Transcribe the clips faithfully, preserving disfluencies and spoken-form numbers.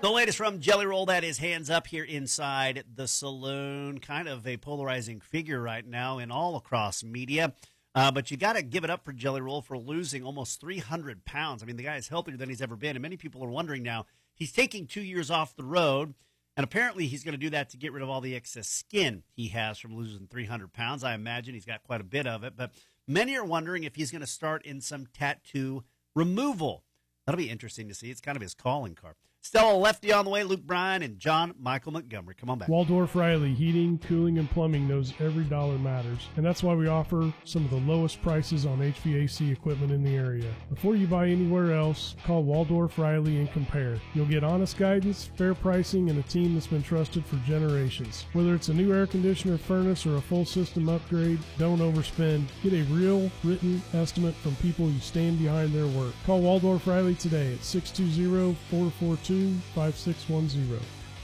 The latest from Jelly Roll, that is Hands Up here inside the saloon. Kind of a polarizing figure right now in all across media. Uh, but you got to give it up for Jelly Roll for losing almost three hundred pounds. I mean, the guy is healthier than he's ever been. And many people are wondering now, he's taking two years off the road. And apparently he's going to do that to get rid of all the excess skin he has from losing three hundred pounds. I imagine he's got quite a bit of it. But many are wondering if he's going to start in some tattoo removal. That'll be interesting to see. It's kind of his calling card. Stella Lefty on the way, Luke Bryan, and John Michael Montgomery. Come on back. Waldorf Riley Heating, Cooling, and Plumbing knows every dollar matters, and that's why we offer some of the lowest prices on H V A C equipment in the area. Before you buy anywhere else, call Waldorf Riley and compare. You'll get honest guidance, fair pricing, and a team that's been trusted for generations. Whether it's a new air conditioner, furnace, or a full system upgrade, don't overspend. Get a real written estimate from people who stand behind their work. Call Waldorf Riley today at six two zero, four four two, five six one zero.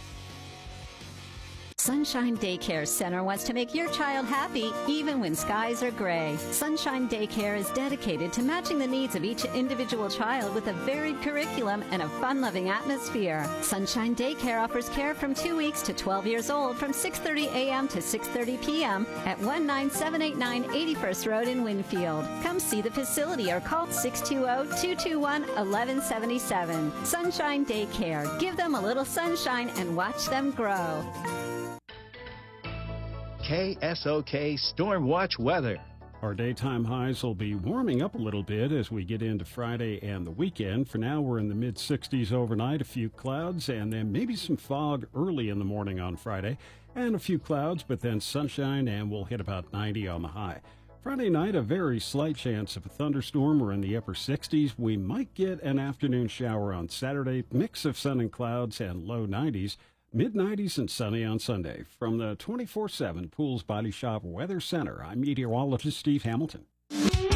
Sunshine Daycare Center wants to make your child happy even when skies are gray. Sunshine Daycare is dedicated to matching the needs of each individual child with a varied curriculum and a fun-loving atmosphere. Sunshine Daycare offers care from two weeks to twelve years old from six thirty a.m. to six thirty p.m. at one nine seven eight nine eighty-first Road in Winfield. Come see the facility or call six two zero, two two one, one one seven seven. Sunshine Daycare. Give them a little sunshine and watch them grow. K S O K Storm Watch weather. Our daytime highs will be warming up a little bit as we get into Friday and the weekend. For now, we're in the mid sixties overnight, a few clouds, and then maybe some fog early in the morning on Friday, and a few clouds, but then sunshine, and we'll hit about ninety on the high. Friday night, a very slight chance of a thunderstorm. We're in the upper sixties. We might get an afternoon shower on Saturday, mix of sun and clouds, and low nineties. mid nineties and sunny on Sunday. From the twenty-four seven Pools Body Shop Weather Center, I'm meteorologist Steve Hamilton.